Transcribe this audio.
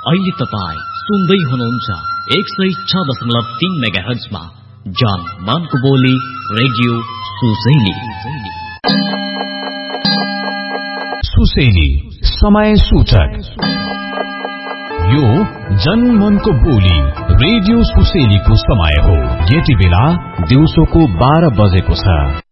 अहिले तपाईँ सुन्दै हुनुहुन्छ 106.3 मेगाहर्जमा जान मनको बोली रेडियो सुसेली। सुसेली समय सूचक। यो जनमनको बोली रेडियो सुसेलीको समय हो। यति बेला दिउँसोको 12 बजेको छ।